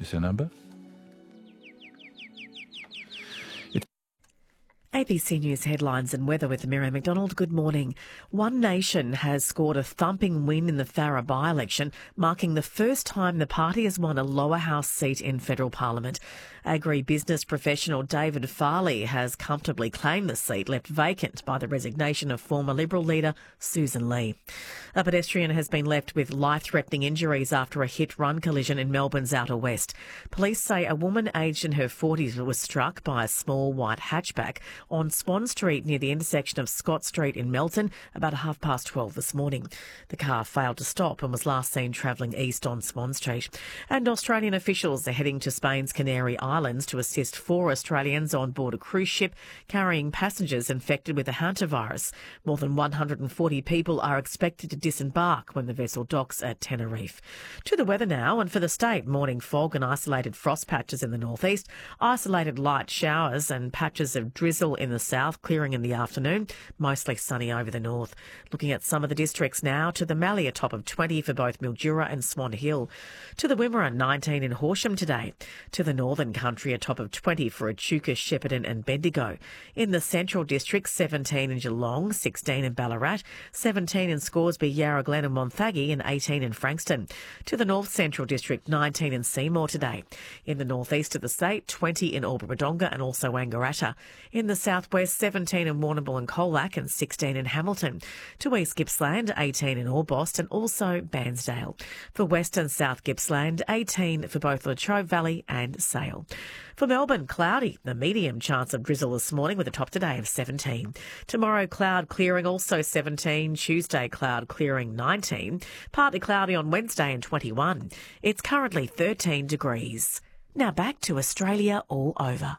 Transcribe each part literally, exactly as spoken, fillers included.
Give us a number. A B C News headlines and weather with Miriam McDonald. Good morning. One Nation has scored a thumping win in the Farrer by-election, marking the first time the party has won a lower house seat in federal parliament. Agri-business professional David Farley has comfortably claimed the seat left vacant by the resignation of former Liberal leader Susan Lee. A pedestrian has been left with life-threatening injuries after a hit-run collision in Melbourne's Outer West. Police say a woman aged in her forties was struck by a small white hatchback on Swan Street near the intersection of Scott Street in Melton about half past twelve this morning. The car failed to stop and was last seen travelling east on Swan Street. And Australian officials are heading to Spain's Canary Islands to assist four Australians on board a cruise ship carrying passengers infected with the hantavirus. More than one hundred forty people are expected to disembark when the vessel docks at Tenerife. To the weather now, and for the state, morning fog and isolated frost patches in the northeast, isolated light showers and patches of drizzle in the south, clearing in the afternoon, mostly sunny over the north. Looking at some of the districts now, to the Mallee a top of twenty for both Mildura and Swan Hill. To the Wimmera, nineteen in Horsham today. To the Northern Country a top of twenty for Echuca, Shepparton and Bendigo. In the Central District, seventeen in Geelong, sixteen in Ballarat, seventeen in Scoresby, Yarra Glen and Monthaggi and eighteen in Frankston. To the North Central District, nineteen in Seymour today. In the northeast of the state, twenty in Albury-Wodonga and also Wangaratta. In the southwest, seventeen in Warrnambool and Colac and sixteen in Hamilton. To East Gippsland, eighteen in Orbost and also Bairnsdale. For West and South Gippsland, eighteen for both Latrobe Valley and Sale. For Melbourne, cloudy, the medium chance of drizzle this morning with a top today of seventeen. Tomorrow, cloud clearing, also seventeen. Tuesday, cloud clearing, nineteen. Partly cloudy on Wednesday and twenty-one. It's currently thirteen degrees. Now back to Australia all over.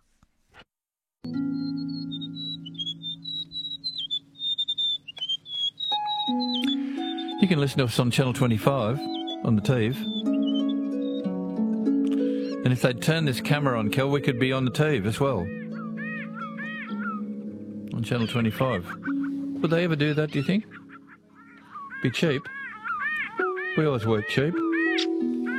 You can listen to us on Channel twenty-five on the T V. And if they'd turn this camera on, Kel, we could be on the T V as well. On Channel twenty-five. Would they ever do that, do you think? Be cheap? We always work cheap.